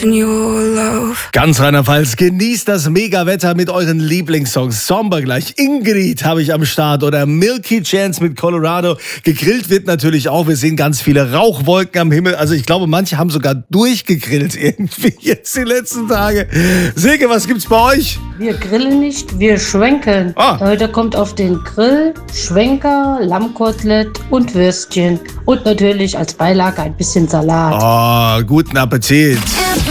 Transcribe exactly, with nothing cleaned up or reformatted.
in your love. Ganz Rheinland-Pfalz, genießt das Mega-Wetter mit euren Lieblingssongs. Sommer gleich, Ingrid habe ich am Start oder Milky Chance mit Colorado. Gegrillt wird natürlich auch, wir sehen ganz viele Rauchwolken am Himmel. Also ich glaube, manche haben sogar durchgegrillt irgendwie jetzt die letzten Tage. Silke, was gibt's bei euch? Wir grillen nicht, wir schwenken. Ah. Heute kommt auf den Grill Schwenker, Lammkotelett und Würstchen. Und natürlich als Beilage ein bisschen Salat. Oh, guten Appetit.